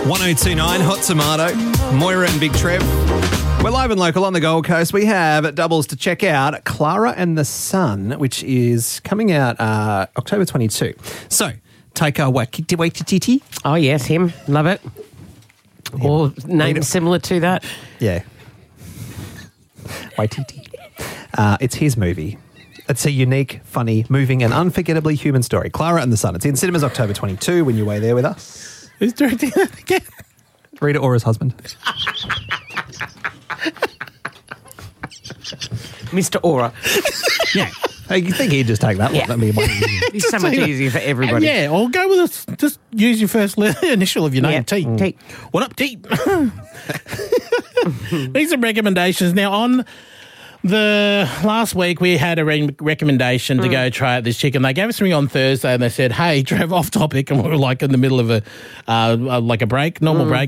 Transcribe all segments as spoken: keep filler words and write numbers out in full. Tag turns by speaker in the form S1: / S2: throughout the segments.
S1: one oh two nine Hot Tomato, Moira and Big Trev. We're live and local on the Gold Coast. We have doubles to check out, Clara and the Sun, which is coming out uh, October twenty-second. So, Taika Waititi Waititi.
S2: Oh, yes, him. Love it. Or names similar to that.
S1: Yeah. Waititi. Uh, it's his movie. It's a unique, funny, moving and unforgettably human story. Clara and the Sun. It's in cinemas October twenty-second when you're way there with us.
S3: Who's directing that again?
S1: Rita Ora's husband.
S2: Mister Aura.
S1: Yeah. Hey, you think he'd just take that one?
S2: Yeah.
S1: That'd be one.
S2: It's so much easier for everybody.
S3: Yeah, or go with a, just use your first letter, initial of your name,
S2: Yeah,
S3: T.
S2: T.
S3: What up, T? These are recommendations. Now, on the last week, we had a re- recommendation to go try out this chicken. They gave us something on Thursday, and they said, "Hey, Trev, off topic," and we were like in the middle of a uh, like a break, normal break.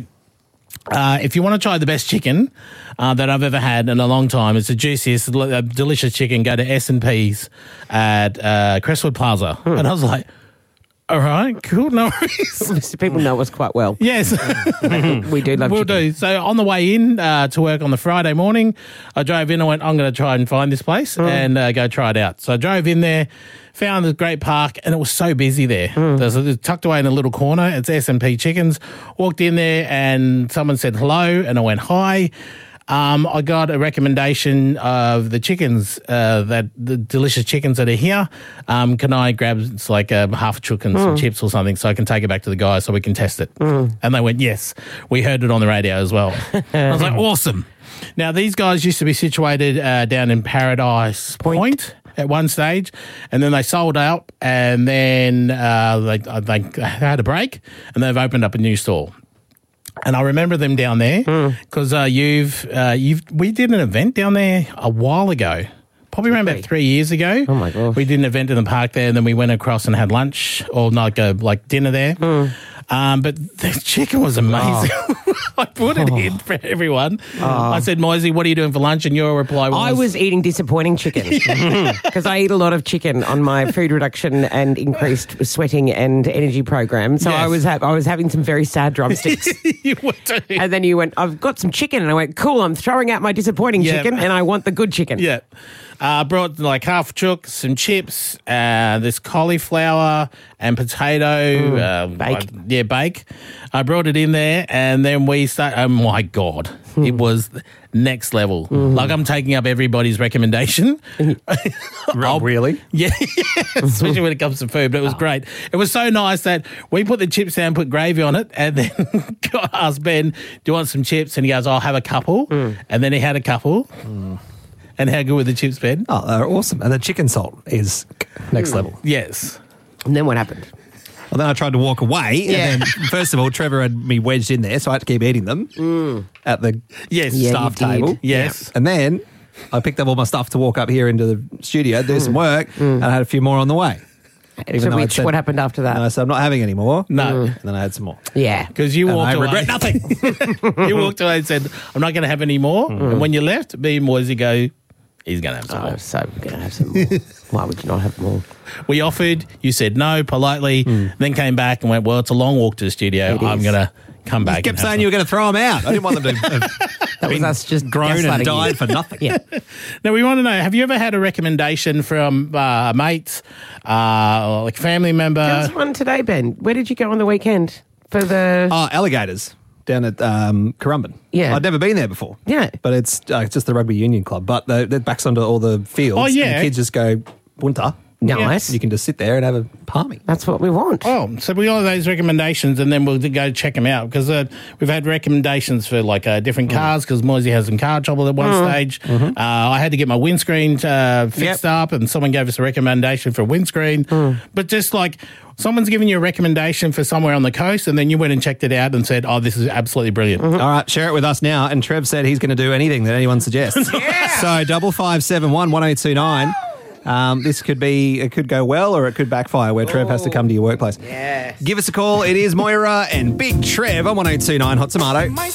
S3: Uh, if you want to try the best chicken uh, that I've ever had in a long time, it's the juiciest, uh, delicious chicken, go to S and P's at uh, Crestwood Plaza. And I was like, all right, cool, no worries.
S2: People know us quite well.
S3: Yes.
S2: We do love
S3: We'll
S2: chicken.
S3: do. So on the way in uh, to work on the Friday morning, I drove in and went, I'm going to try and find this place and uh, go try it out. So I drove in there, found this great park, and it was so busy there. Mm. There's a, tucked away in a little corner. It's S and P Chickens. Walked in there and someone said hello, and I went hi. Um, I got a recommendation of the chickens, uh, that the delicious chickens that are here. Um, can I grab it's like a half a chook and mm. some chips or something so I can take it back to the guys so we can test it? Mm. And they went, yes. We heard it on the radio as well. I was like, awesome. Now, these guys used to be situated uh, down in Paradise Point. Point at one stage, and then they sold out, and then uh, they, they had a break, and they've opened up a new store. And I remember them down there because mm. uh, you've uh, you've we did an event down there a while ago, probably around about three years ago.
S2: Oh my gosh!
S3: We did an event in the park there, and then we went across and had lunch or like a like dinner there. Mm. Um, but the chicken was amazing. Oh. I put it oh. in for everyone. Oh. I said, Moisey, what are you doing for lunch? And your reply was...
S2: I was eating disappointing chicken because I eat a lot of chicken on my food reduction and increased sweating and energy program. So yes. I was ha- I was having some very sad drumsticks.
S3: You were too.
S2: And then you went, I've got some chicken. And I went, cool, I'm throwing out my disappointing yeah. chicken and I want the good chicken.
S3: Yeah. I uh, brought like half chook, some chips, uh, this cauliflower and potato. Mm, uh,
S2: bake.
S3: I, yeah, bake. I brought it in there and then we started. Oh, my God. Mm. It was next level. Mm. Like I'm taking up everybody's recommendation.
S1: Oh, really?
S3: Yeah, yeah, especially when it comes to food. But it was oh. great. It was so nice that we put the chips down, put gravy on it, and then asked Ben, do you want some chips? And he goes, I'll have a couple. Mm. And then he had a couple. Mm. And how good were the chips, Ben?
S1: Oh, they're awesome. And the chicken salt is next mm. level.
S3: Yes.
S2: And then what happened?
S1: Well, then I tried to walk away.
S2: Yeah.
S1: And then, first of all, Trevor had me wedged in there, so I had to keep eating them mm. at the
S3: yes.
S2: yeah,
S1: staff table.
S3: Yes.
S1: And then I picked up all my stuff to walk up here into the studio, do mm. some work, mm. and I had a few more on the way.
S2: Even so which, said, what happened after that?
S1: And I said, I'm not having any more.
S3: No.
S1: And then I had some more.
S2: Yeah.
S3: Because you
S1: and
S3: walked
S1: I
S3: away.
S1: I regret nothing.
S3: You walked away and said, I'm not going to have any more. Mm. And when you left, me and Moisey go, he's going to have some
S2: oh,
S3: more.
S2: So we're going to have some more. Why would you not have more?
S3: We offered, you said no politely, mm. then came back and went, well, it's a long walk to the studio.
S2: It
S3: I'm going to come back.
S1: You kept saying you were going to throw them out. I didn't want them to have
S2: that was us just
S1: grown and died
S2: you.
S1: for nothing.
S2: Yeah.
S3: Now, we want to know, have you ever had a recommendation from uh, a mate, uh, or like a family member?
S2: There was one today, Ben. Where did you go on the weekend for the...
S1: Oh, alligators. Down at um, Currumbin.
S2: Yeah.
S1: I'd never been there before.
S2: Yeah.
S1: But it's uh, it's just the rugby union club. But the, it backs onto all the fields.
S3: Oh, yeah.
S1: And the kids just go, bunta.
S2: Nice.
S1: You can just sit there and have a palmy.
S2: That's what we want.
S3: Oh, so we got those recommendations and then we'll go check them out because uh, we've had recommendations for like uh, different cars because Moisey has some car trouble at one mm. stage. Mm-hmm. Uh, I had to get my windscreen uh, fixed yep. up and someone gave us a recommendation for a windscreen. Mm. But just like someone's giving you a recommendation for somewhere on the coast and then you went and checked it out and said, oh, this is absolutely brilliant.
S1: Mm-hmm. All right, share it with us now. And Trev said he's going to do anything that anyone suggests.
S2: Yeah.
S1: So double five seven one one eight two nine. Um, this could be, it could go well or it could backfire where Trev has to come to your workplace.
S2: Yes.
S1: Give us a call. It is Moira and Big Trev on one eight two nine Hot Tomato.